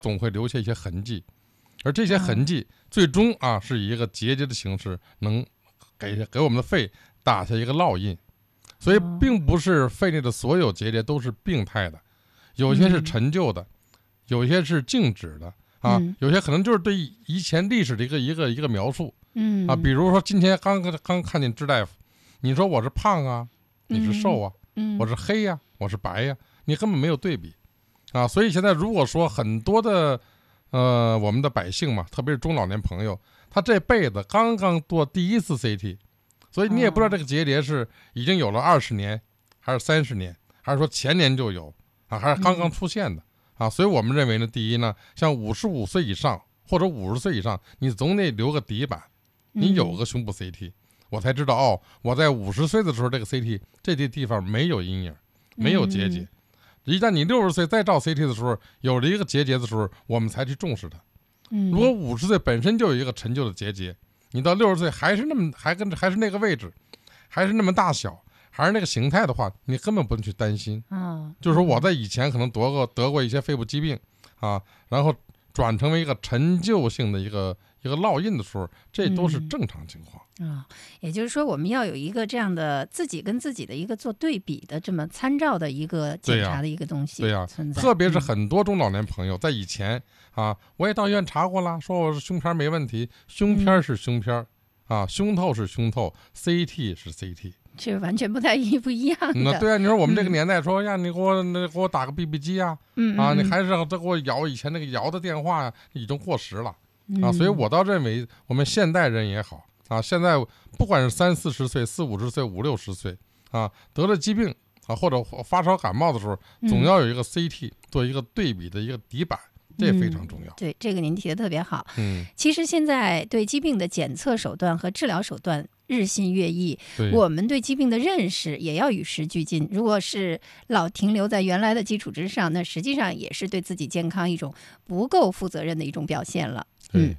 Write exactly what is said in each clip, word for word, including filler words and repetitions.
总会留下一些痕迹，而这些痕迹最终啊是以一个结节的形式能给给我们的肺打下一个烙印。所以并不是肺内的所有结节都是病态的，有些是陈旧的，有些是静止的啊，有些可能就是对以前历史的一个一个一个描述。嗯啊，比如说今天刚刚看见支大夫，你说我是胖啊，你是瘦啊，嗯、我是黑呀、啊，我是白呀、啊，你根本没有对比啊。所以现在如果说很多的呃我们的百姓嘛，特别是中老年朋友，他这辈子刚刚做第一次 C T， 所以你也不知道这个结节是已经有了二十年，还是三十年，还是说前年就有啊，还是刚刚出现的、嗯、啊。所以我们认为呢，第一呢，像五十五岁以上或者五十岁以上，你总得留个底板。你有个胸部 C T、嗯、我才知道哦，我在五十岁的时候这个 C T 这些地方没有阴影，没有结节、嗯、一旦你六十岁再照 C T 的时候有了一个结节的时候，我们才去重视它、嗯、如果五十岁本身就有一个陈旧的结节，你到六十岁还是那么还跟还是那个位置，还是那么大小，还是那个形态的话，你根本不用去担心、哦、就是说我在以前可能得过得过一些肺部疾病啊，然后转成为一个陈旧性的一个一个烙印的时候，这都是正常情况、 嗯哦、也就是说我们要有一个这样的自己跟自己的一个做对比的这么参照的一个检查的一个东西对呀、啊啊、特别是很多中老年朋友、嗯、在以前啊，我也到医院查过了，说我是胸片没问题，胸片是胸片、嗯、啊，胸透是胸透， C T 是 C T， 是完全不太一不一样的。 嗯、对啊，你说我们这个年代说、嗯、呀，你给我那给我打个 B B 机啊，嗯啊，你还是再给我摇以前那个摇的电话呀，已经过时了、嗯、啊，所以我倒认为我们现代人也好啊，现在不管是三四十岁、四五十岁、五六十岁啊，得了疾病啊或者发烧感冒的时候，总要有一个 C T 做一个对比的一个底板。这非常重要、 嗯、对，这个您提的特别好。 嗯， 其实现在对疾病的检测手段和治疗手段日新月异，我们对疾病的认识也要与时俱进。如果是老停留在原来的基础之上，那实际上也是对自己健康一种不够负责任的一种表现了。 嗯。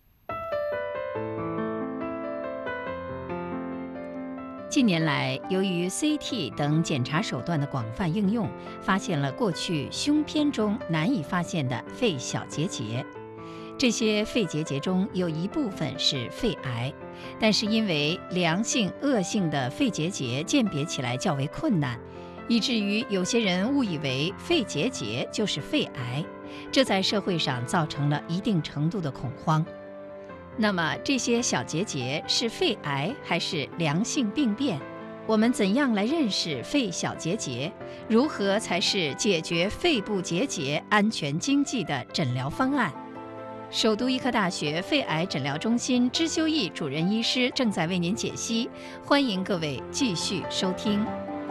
近年来，由于 C T 等检查手段的广泛应用，发现了过去胸片中难以发现的肺小结节。这些肺结节中有一部分是肺癌，但是因为良性、恶性的肺结节鉴别起来较为困难，以至于有些人误以为肺结节就是肺癌，这在社会上造成了一定程度的恐慌。那么这些小结节是肺癌还是良性病变？我们怎样来认识肺小结节？如何才是解决肺部结节安全经济的诊疗方案？首都医科大学肺癌诊疗中心支修义主任医师正在为您解析，欢迎各位继续收听。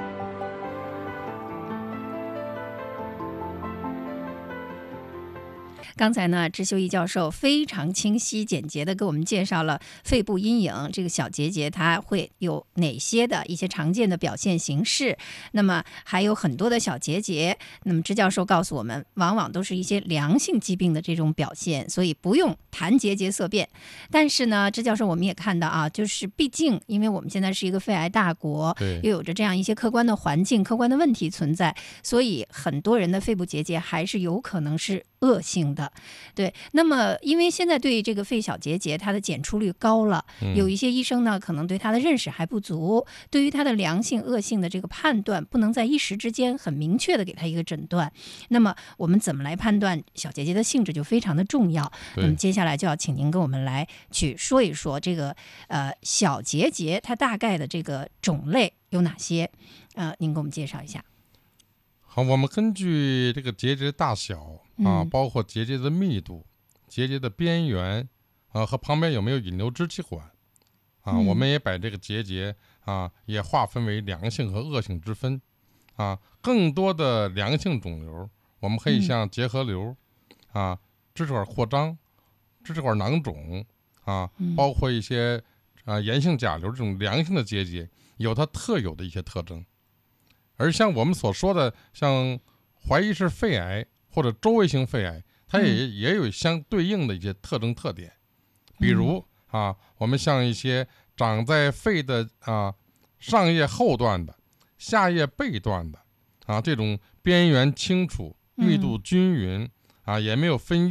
刚才呢，支修义教授非常清晰简洁地给我们介绍了肺部阴影这个小结节它会有哪些的一些常见的表现形式，那么还有很多的小结节，那么支教授告诉我们往往都是一些良性疾病的这种表现，所以不用谈结节色变。但是呢，支教授我们也看到啊，就是毕竟因为我们现在是一个肺癌大国，又有着这样一些客观的环境、客观的问题存在，所以很多人的肺部结节还是有可能是恶性的。对，那么因为现在对这个肺小结节它的检出率高了、嗯、有一些医生呢可能对它的认识还不足，对于它的良性恶性的这个判断不能在一时之间很明确的给它一个诊断，那么我们怎么来判断小结节的性质就非常的重要。那么接下来就要请您跟我们来去说一说这个呃小结节它大概的这个种类有哪些，呃，您给我们介绍一下。 好，我们根据这个结节的大小啊、嗯，包括结节的密度、结节的边缘啊和旁边有没有引流支气管啊、嗯，我们也把这个结节啊也划分为良性和恶性之分啊。更多的良性肿瘤，我们可以像结核瘤、嗯、啊、支气管扩张、支气管囊肿啊，包括一些啊炎性甲瘤这种良性的结节，有它特有的一些特征。而像我们所说的像怀疑是肺癌或者周围性肺癌，它也、嗯、也有相对应的一些特征特点，比如、嗯、啊，我们像一些长在肺的啊上叶后段的、下叶背段的啊，这种边缘清楚、密度均匀、嗯、啊，也没有分